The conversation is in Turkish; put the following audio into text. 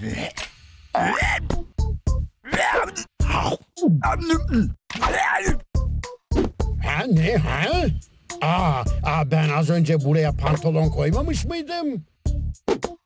Ha, ne ha? Ben az önce buraya pantolon koymamış mıydım?